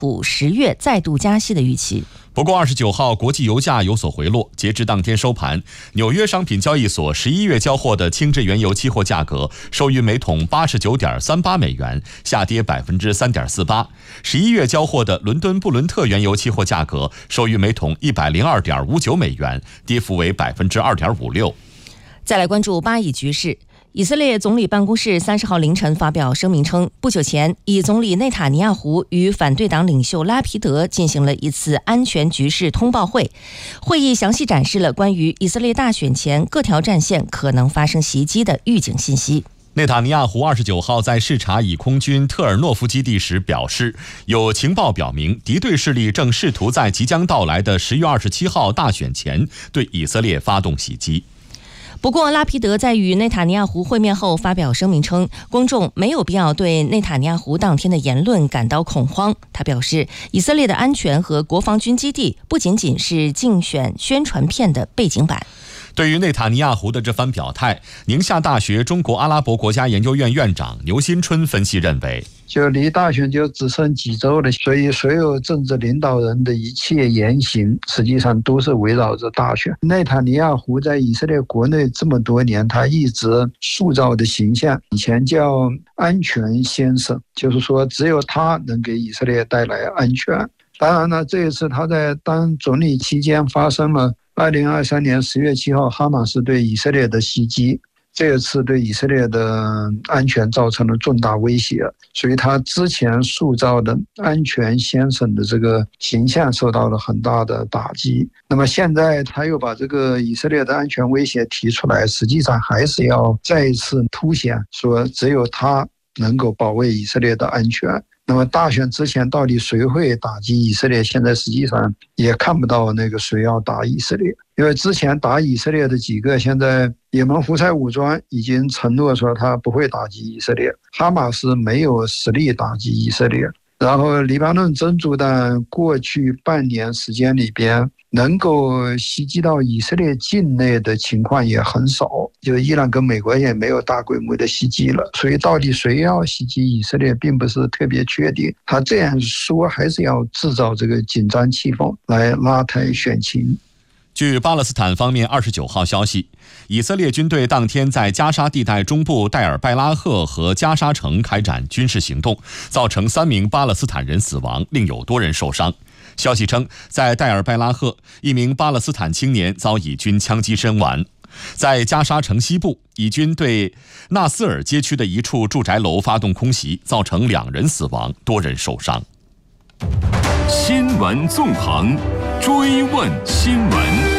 府10月再度加息的预期。 不过29号国际油价有所回落，截至当天收盘，纽约商品交易所11月交货的轻质原油期货价格收于每桶89.38美元，下跌3.48%。11月交货的伦敦布伦特原油期货价格收于每桶102.59美元，跌幅为2.56%。 再来关注巴以局势。以色列总理办公室30号凌晨发表声明称，不久前以总理内塔尼亚胡与反对党领袖拉皮德进行了一次安全局势通报会，会议详细展示了关于以色列大选前各条战线可能发生袭击的预警信息。 内塔尼亚胡29号在视察以空军特尔诺夫基地时表示，有情报表明敌对势力正试图在即将到来的10月27号大选前对以色列发动袭击。 不过，拉皮德在与内塔尼亚胡会面后发表声明称，公众没有必要对内塔尼亚胡当天的言论感到恐慌。他表示，以色列的安全和国防军基地不仅仅是竞选宣传片的背景板。 对于内塔尼亚胡的这番表态，宁夏大学中国阿拉伯国家研究院院长牛新春分析认为， 就离大选就只剩几周了，所以所有政治领导人的一切言行实际上都是围绕着大选。内塔尼亚胡在以色列国内这么多年，他一直塑造的形象，以前叫安全先生，就是说只有他能给以色列带来安全。当然了，这一次他在当总理期间发生了2023年10月7号哈马斯对以色列的袭击，这一次对以色列的安全造成了重大威胁，所以他之前塑造的安全先生的这个形象受到了很大的打击。那么现在他又把这个以色列的安全威胁提出来，实际上还是要再一次凸显说只有他能够保卫以色列的安全。那么大选之前到底谁会打击以色列，现在实际上也看不到那个谁要打以色列，因为之前打以色列的几个，现在也门胡塞武装已经承诺说他不会打击以色列，哈马斯没有实力打击以色列，然后黎巴嫩真主党过去半年时间里边能够袭击到以色列境内的情况也很少，就伊朗跟美国也没有大规模的袭击了，所以到底谁要袭击以色列并不是特别确定。他这样说还是要制造这个紧张气氛来拉抬选情。 据巴勒斯坦方面29号消息，以色列军队当天在加沙地带中部戴尔拜拉赫和加沙城开展军事行动，造成3名巴勒斯坦人死亡，另有多人受伤。消息称，在戴尔拜拉赫，一名巴勒斯坦青年遭以军枪击身亡。在加沙城西部，以军对纳斯尔街区的一处住宅楼发动空袭，造成2人死亡，多人受伤。 新闻纵横，追问新闻。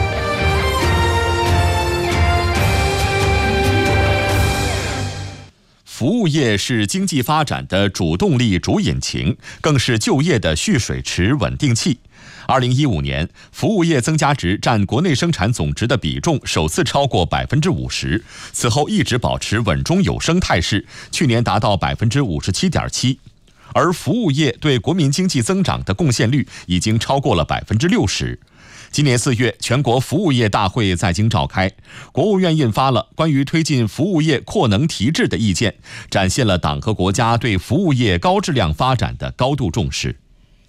服务业是经济发展的主动力、主引擎，更是就业的蓄水池、稳定器。2015年，服务业增加值占国内生产总值的比重首次超过50%，此后一直保持稳中有升态势，去年达到57.7%。而服务业对国民经济增长的贡献率已经超过了60%。今年4月，全国服务业大会在京召开，国务院印发了关于推进服务业扩能提质的意见，展现了党和国家对服务业高质量发展的高度重视。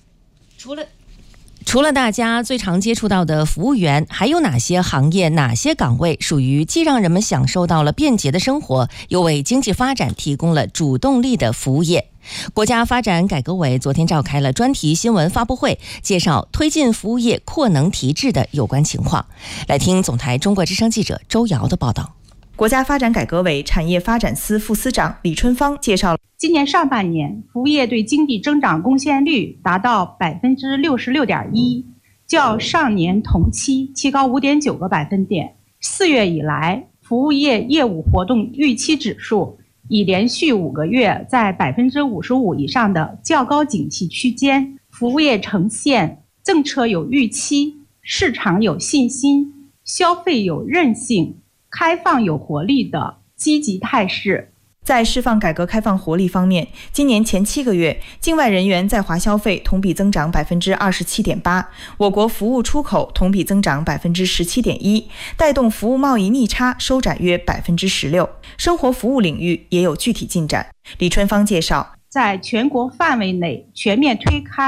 除了大家最常接触到的服务员，还有哪些行业、哪些岗位属于既让人们享受到了便捷的生活，又为经济发展提供了主动力的服务业？国家发展改革委昨天召开了专题新闻发布会，介绍推进服务业扩能提质的有关情况。来听总台中国之声记者周瑶的报道。 国家发展改革委产业发展司副司长李春芳介绍了， 今年上半年，服务业对经济增长贡献率达到66.1%，较上年同期提高5.9个百分点。4月以来，服务业业务活动预期指数已连续5个月在55%以上的较高景气区间，服务业呈现政策有预期、市场有信心、消费有韧性、开放有活力的积极态势。 在释放改革开放活力方面，今年前7个月，境外人员在华消费同比增长27.8%，我国服务出口同比增长17.1%，带动服务贸易逆差收窄约16%。生活服务领域也有具体进展。李春芳介绍， 在全国范围内全面推开